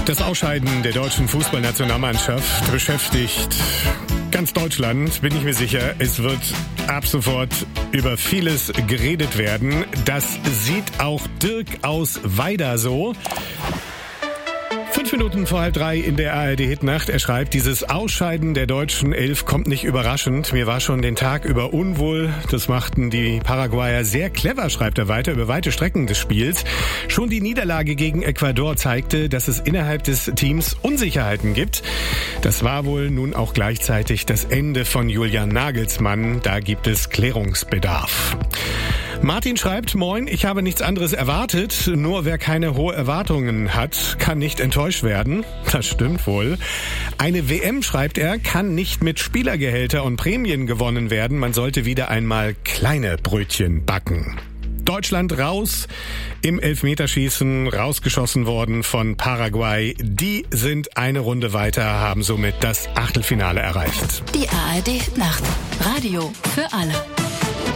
Das Ausscheiden der deutschen Fußballnationalmannschaft beschäftigt ganz Deutschland, bin ich mir sicher. Es wird ab sofort über vieles geredet werden. Das sieht auch Dirk aus Weida so. 5 Minuten vor 2:30 in der ARD-Hitnacht. Er schreibt, dieses Ausscheiden der deutschen Elf kommt nicht überraschend. Mir war schon den Tag über unwohl. Das machten die Paraguayer sehr clever, schreibt er weiter, über weite Strecken des Spiels. Schon die Niederlage gegen Ecuador zeigte, dass es innerhalb des Teams Unsicherheiten gibt. Das war wohl nun auch gleichzeitig das Ende von Julian Nagelsmann. Da gibt es Klärungsbedarf. Martin schreibt, moin, ich habe nichts anderes erwartet, nur wer keine hohen Erwartungen hat, kann nicht enttäuscht werden. Das stimmt wohl. Eine WM, schreibt er, kann nicht mit Spielergehälter und Prämien gewonnen werden. Man sollte wieder einmal kleine Brötchen backen. Deutschland raus im Elfmeterschießen, rausgeschossen worden von Paraguay. Die sind eine Runde weiter, haben somit das Achtelfinale erreicht. Die ARD-Nacht. Radio für alle.